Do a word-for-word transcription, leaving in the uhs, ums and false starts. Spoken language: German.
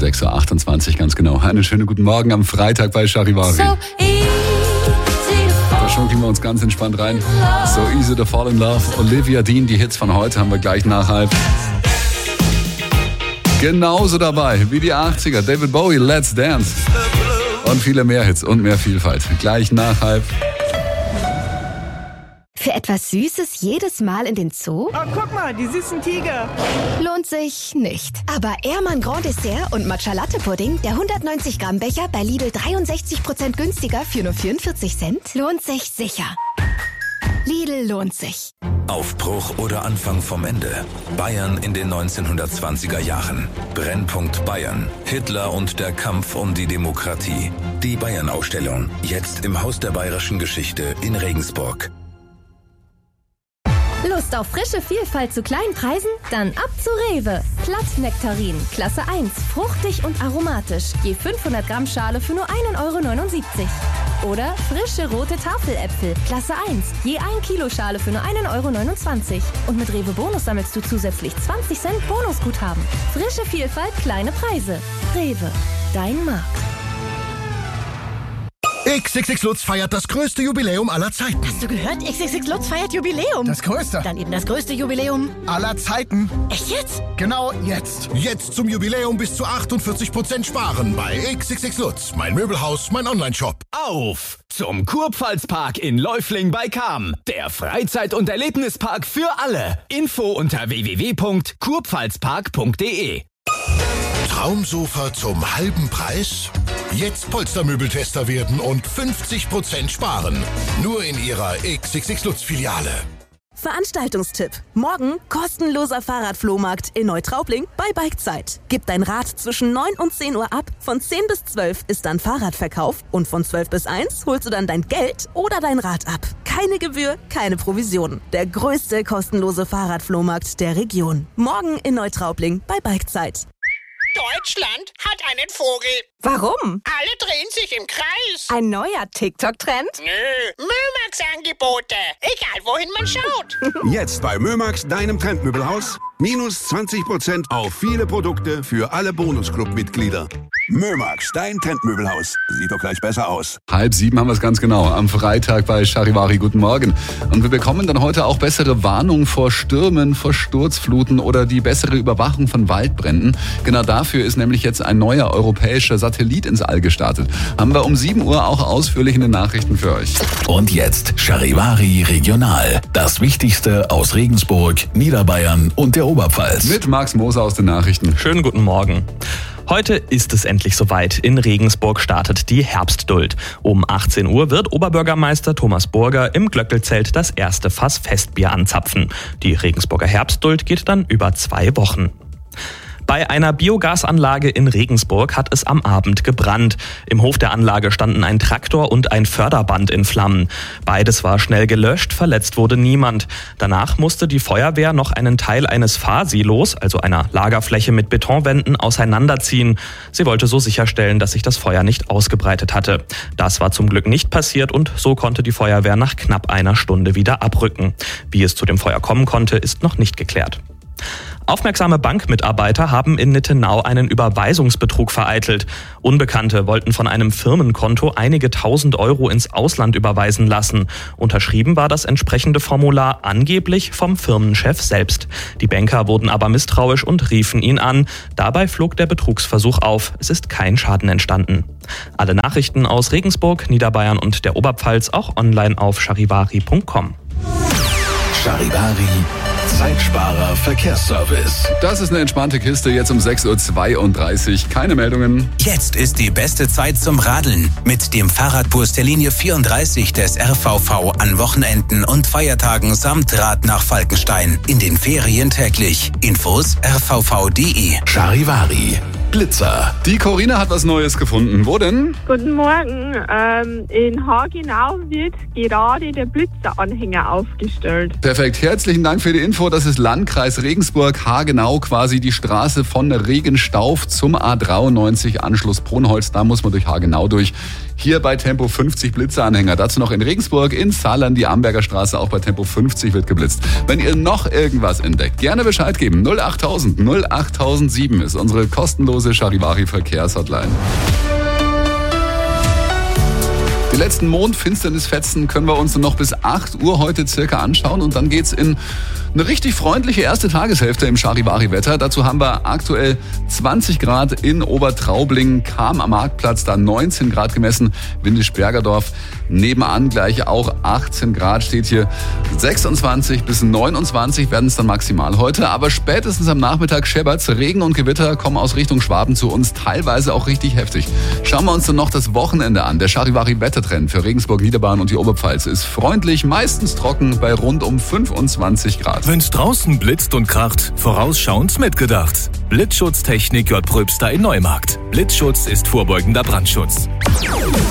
sechs Uhr achtundzwanzig ganz genau. Einen schönen guten Morgen am Freitag bei Charivari. So da schunkeln wir uns ganz entspannt rein. So easy to fall in love. Olivia Dean, die Hits von heute haben wir gleich nach halb. Genauso dabei wie die achtziger. David Bowie, Let's Dance. Und viele mehr Hits und mehr Vielfalt. Gleich nach halb. Für etwas Süßes jedes Mal in den Zoo? Oh, guck mal, die süßen Tiger. Lohnt sich nicht. Aber Ehrmann Grand Dessert und Matcha Latte Pudding, der hundertneunzig Gramm Becher bei Lidl dreiundsechzig Prozent günstiger für nur vierundvierzig Cent, lohnt sich sicher. Lidl lohnt sich. Aufbruch oder Anfang vom Ende. Bayern in den neunzehnhundertzwanziger Jahren. Brennpunkt Bayern. Hitler und der Kampf um die Demokratie. Die Bayern-Ausstellung. Jetzt im Haus der Bayerischen Geschichte in Regensburg. Lust auf frische Vielfalt zu kleinen Preisen? Dann ab zu Rewe. Platt-Nektarin, Klasse eins, fruchtig und aromatisch. Je fünfhundert Gramm Schale für nur ein Euro neunundsiebzig. Oder frische rote Tafeläpfel, Klasse eins, je ein Kilo Schale für nur ein Euro neunundzwanzig. Und mit Rewe Bonus sammelst du zusätzlich zwanzig Cent Bonusguthaben. Frische Vielfalt, kleine Preise. Rewe, dein Markt. X X X Lutz feiert das größte Jubiläum aller Zeiten. Hast du gehört? X X X Lutz feiert Jubiläum. Das größte. Dann eben das größte Jubiläum aller Zeiten. Echt jetzt? Genau jetzt. Jetzt zum Jubiläum bis zu achtundvierzig Prozent sparen bei X X X Lutz. Mein Möbelhaus, mein Onlineshop. Auf zum Kurpfalzpark in Läufling bei Cham. Der Freizeit- und Erlebnispark für alle. Info unter w w w punkt kurpfalzpark punkt d e. Traumsofa zum halben Preis? Jetzt Polstermöbeltester werden und fünfzig Prozent sparen. Nur in Ihrer X X X Lutz Filiale. Veranstaltungstipp. Morgen kostenloser Fahrradflohmarkt in Neutraubling bei Bikezeit. Gib dein Rad zwischen neun und zehn Uhr ab. Von zehn bis zwölf ist dann Fahrradverkauf und von zwölf bis eins holst du dann dein Geld oder dein Rad ab. Keine Gebühr, keine Provision. Der größte kostenlose Fahrradflohmarkt der Region. Morgen in Neutraubling bei Bikezeit. Deutschland hat einen Vogel. Warum? Alle drehen sich im Kreis. Ein neuer TikTok-Trend? Nö, Mömax-Angebote. Egal, wohin man schaut. Jetzt bei Mömax, deinem Trendmöbelhaus. Minus zwanzig Prozent auf viele Produkte für alle Bonusclub-Mitglieder. Mömax, dein Trendmöbelhaus. Sieht doch gleich besser aus. Halb sieben haben wir es ganz genau. Am Freitag bei Charivari. Guten Morgen. Und wir bekommen dann heute auch bessere Warnungen vor Stürmen, vor Sturzfluten oder die bessere Überwachung von Waldbränden. Genau dafür ist nämlich jetzt ein neuer europäischer Satellit ins All gestartet. Haben wir um sieben Uhr auch ausführlich in den Nachrichten für euch. Und jetzt Charivari Regional. Das Wichtigste aus Regensburg, Niederbayern und der Oberpfalz. Mit Max Moser aus den Nachrichten. Schönen guten Morgen. Heute ist es endlich soweit. In Regensburg startet die Herbstduld. Um achtzehn Uhr wird Oberbürgermeister Thomas Burger im Glöckelzelt das erste Fass Festbier anzapfen. Die Regensburger Herbstduld geht dann über zwei Wochen. Bei einer Biogasanlage in Regensburg hat es am Abend gebrannt. Im Hof der Anlage standen ein Traktor und ein Förderband in Flammen. Beides war schnell gelöscht, verletzt wurde niemand. Danach musste die Feuerwehr noch einen Teil eines Fahrsilos, also einer Lagerfläche mit Betonwänden, auseinanderziehen. Sie wollte so sicherstellen, dass sich das Feuer nicht ausgebreitet hatte. Das war zum Glück nicht passiert und so konnte die Feuerwehr nach knapp einer Stunde wieder abrücken. Wie es zu dem Feuer kommen konnte, ist noch nicht geklärt. Aufmerksame Bankmitarbeiter haben in Nittenau einen Überweisungsbetrug vereitelt. Unbekannte wollten von einem Firmenkonto einige tausend Euro ins Ausland überweisen lassen. Unterschrieben war das entsprechende Formular angeblich vom Firmenchef selbst. Die Banker wurden aber misstrauisch und riefen ihn an. Dabei flog der Betrugsversuch auf. Es ist kein Schaden entstanden. Alle Nachrichten aus Regensburg, Niederbayern und der Oberpfalz auch online auf charivari punkt com. Charivari Zeitsparer Verkehrsservice. Das ist eine entspannte Kiste, jetzt um sechs Uhr zweiunddreißig. Keine Meldungen. Jetzt ist die beste Zeit zum Radeln. Mit dem Fahrradbus der Linie vierunddreißig des R V V an Wochenenden und Feiertagen samt Rad nach Falkenstein. In den Ferien täglich. Infos r v v punkt d e. Charivari Blitzer. Die Corinna hat was Neues gefunden. Wo denn? Guten Morgen. Ähm, in Hagenau wird gerade der Blitzeranhänger aufgestellt. Perfekt. Herzlichen Dank für die Info. Das ist Landkreis Regensburg, Hagenau, quasi die Straße von Regenstauf zum A dreiundneunzig Anschluss Brunholz. Da muss man durch Hagenau durch. hier bei Tempo fünfzig Blitzeanhänger. Dazu noch in Regensburg, in Saarland, die Amberger Straße, auch bei Tempo fünfzig wird geblitzt. Wenn ihr noch irgendwas entdeckt, gerne Bescheid geben. null achttausend null achttausendsieben ist unsere kostenlose Charivari-Verkehrshotline. Die letzten Mondfinsternisfetzen können wir uns noch bis acht Uhr heute circa anschauen und dann geht's in eine richtig freundliche erste Tageshälfte im Charivari-Wetter. Dazu haben wir aktuell zwanzig Grad in Obertraubling, Cham am Marktplatz, da neunzehn Grad gemessen, Windisch-Bergerdorf nebenan gleich auch achtzehn Grad steht hier, sechsundzwanzig bis neunundzwanzig werden es dann maximal heute, aber spätestens am Nachmittag scheppert's, Regen und Gewitter kommen aus Richtung Schwaben zu uns, teilweise auch richtig heftig. Schauen wir uns dann noch das Wochenende an. Der Charivari-Wettertrend für Regensburg, Niederbayern und die Oberpfalz ist freundlich, meistens trocken bei rund um fünfundzwanzig Grad. Wenn's draußen blitzt und kracht, vorausschauend mitgedacht. Blitzschutztechnik J. Pröbster in Neumarkt. Blitzschutz ist vorbeugender Brandschutz.